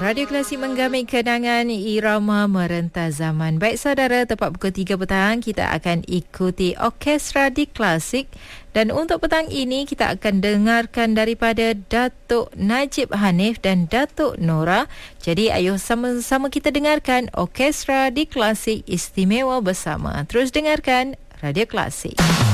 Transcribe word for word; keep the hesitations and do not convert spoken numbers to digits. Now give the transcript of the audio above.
Radio Klasik menggamit kenangan irama merentas zaman. Baik saudara, tepat pukul tiga petang kita akan ikuti Orkestra di Klasik. Dan untuk petang ini kita akan dengarkan daripada Datuk Najib Hanif dan Datuk Nora. Jadi ayuh sama-sama kita dengarkan Orkestra di Klasik istimewa bersama. Terus dengarkan Radio Klasik.